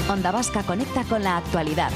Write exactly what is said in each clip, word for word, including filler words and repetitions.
Onda Vasca conecta con la actualidad.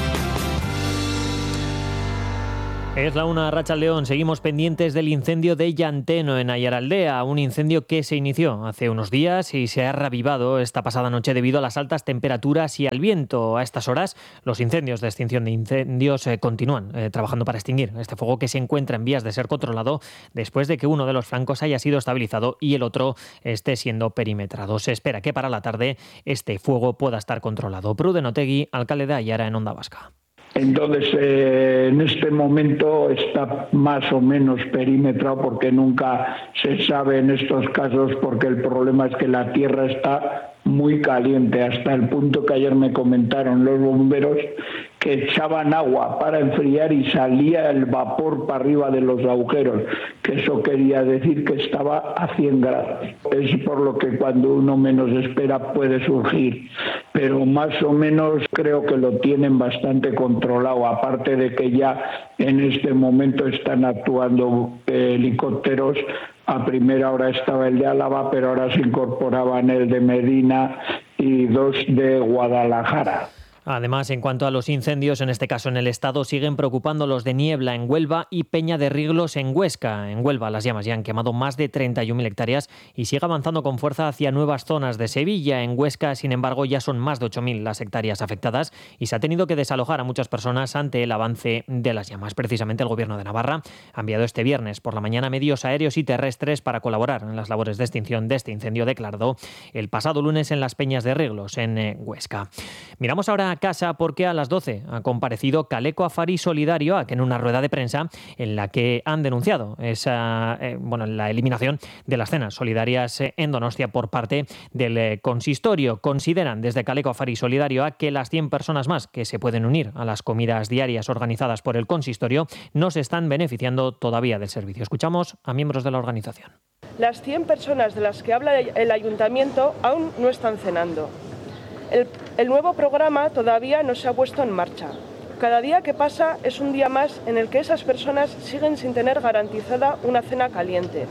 Es la una, Arratsaldeon. Seguimos pendientes del incendio de Llanteno en Aiaraldea, un incendio que se inició hace unos días y se ha reavivado esta pasada noche debido a las altas temperaturas y al viento. A estas horas, los incendios de extinción de incendios eh, continúan eh, trabajando para extinguir este fuego que se encuentra en vías de ser controlado después de que uno de los flancos haya sido estabilizado y el otro esté siendo perimetrado. Se espera que para la tarde este fuego pueda estar controlado. Pruden Otegui, alcalde de Aiara, en Onda Vasca. Entonces, eh, en este momento está más o menos perimetrado porque nunca se sabe en estos casos, porque el problema es que la tierra está muy caliente, hasta el punto que ayer me comentaron los bomberos que echaban agua para enfriar y salía el vapor para arriba de los agujeros, que eso quería decir que estaba a cien grados. Es por lo que cuando uno menos espera puede surgir, pero más o menos creo que lo tienen bastante controlado, aparte de que ya en este momento están actuando eh, helicópteros. A primera hora estaba el de Álava, pero ahora se incorporaban el de Medina y dos de Guadalajara. Además, en cuanto a los incendios, en este caso en el estado, siguen preocupando los de Niebla en Huelva y Peña de Riglos en Huesca. En Huelva las llamas ya han quemado más de treinta y una mil hectáreas y sigue avanzando con fuerza hacia nuevas zonas de Sevilla. En Huesca, sin embargo, ya son más de ocho mil las hectáreas afectadas y se ha tenido que desalojar a muchas personas ante el avance de las llamas. Precisamente el Gobierno de Navarra ha enviado este viernes por la mañana medios aéreos y terrestres para colaborar en las labores de extinción de este incendio declarado el pasado lunes en las Peñas de Riglos, en eh, Huesca. Miramos ahora a casa porque a las doce ha comparecido Kaleko Afari Solidarioak en una rueda de prensa en la que han denunciado esa, eh, bueno, la eliminación de las cenas solidarias en Donostia por parte del eh, consistorio. Consideran desde Kaleko Afari Solidarioak que las cien personas más que se pueden unir a las comidas diarias organizadas por el consistorio no se están beneficiando todavía del servicio. Escuchamos a miembros de la organización. Las cien personas de las que habla el ayuntamiento aún no están cenando. El, el nuevo programa todavía no se ha puesto en marcha. Cada día que pasa es un día más en el que esas personas siguen sin tener garantizada una cena caliente.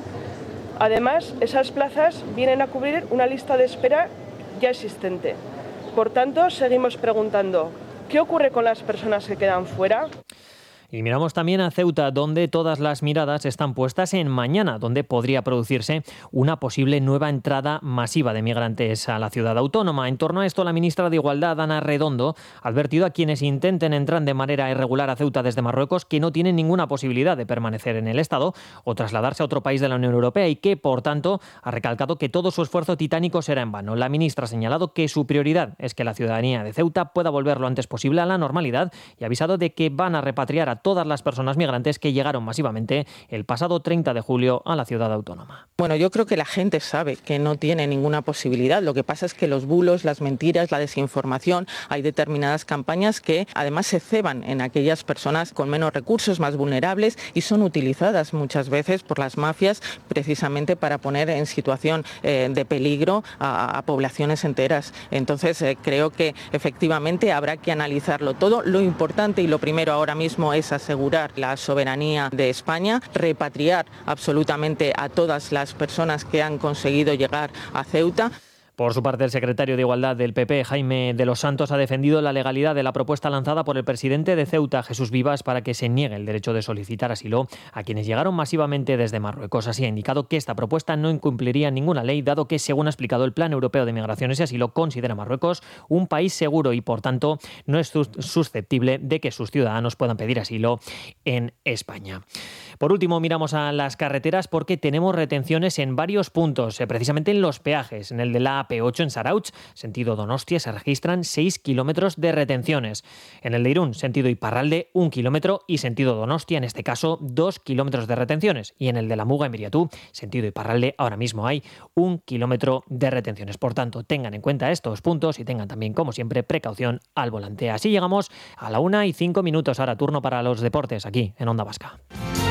Además, esas plazas vienen a cubrir una lista de espera ya existente. Por tanto, seguimos preguntando, ¿qué ocurre con las personas que quedan fuera? Y miramos también a Ceuta, donde todas las miradas están puestas en mañana, donde podría producirse una posible nueva entrada masiva de migrantes a la ciudad autónoma. En torno a esto, la ministra de Igualdad, Ana Redondo, ha advertido a quienes intenten entrar de manera irregular a Ceuta desde Marruecos que no tienen ninguna posibilidad de permanecer en el Estado o trasladarse a otro país de la Unión Europea y que, por tanto, ha recalcado que todo su esfuerzo titánico será en vano. La ministra ha señalado que su prioridad es que la ciudadanía de Ceuta pueda volver lo antes posible a la normalidad y ha avisado de que van a repatriar a todas las personas migrantes que llegaron masivamente el pasado treinta de julio a la ciudad autónoma. Bueno, yo creo que la gente sabe que no tiene ninguna posibilidad. Lo que pasa es que los bulos, las mentiras, la desinformación, hay determinadas campañas que además se ceban en aquellas personas con menos recursos, más vulnerables y son utilizadas muchas veces por las mafias precisamente para poner en situación eh, de peligro a, a poblaciones enteras. Entonces eh, creo que efectivamente habrá que analizarlo todo. Lo importante y lo primero ahora mismo es asegurar la soberanía de España, repatriar absolutamente a todas las personas que han conseguido llegar a Ceuta. Por su parte, el secretario de Igualdad del P P, Jaime de los Santos, ha defendido la legalidad de la propuesta lanzada por el presidente de Ceuta, Jesús Vivas, para que se niegue el derecho de solicitar asilo a quienes llegaron masivamente desde Marruecos. Así ha indicado que esta propuesta no incumpliría ninguna ley, dado que, según ha explicado el Plan Europeo de Migraciones y Asilo, considera a Marruecos un país seguro y, por tanto, no es susceptible de que sus ciudadanos puedan pedir asilo en España. Por último, miramos a las carreteras porque tenemos retenciones en varios puntos, eh, precisamente en los peajes. En el de la A P ocho en Sarauch, sentido Donostia, se registran seis kilómetros de retenciones. En el de Irún, sentido Iparralde, un kilómetro y sentido Donostia, en este caso, dos kilómetros de retenciones. Y en el de la Muga en Viriatú, sentido Iparralde, ahora mismo hay un kilómetro de retenciones. Por tanto, tengan en cuenta estos puntos y tengan también, como siempre, precaución al volante. Así llegamos a la una y cinco minutos. Ahora turno para los deportes aquí en Onda Vasca.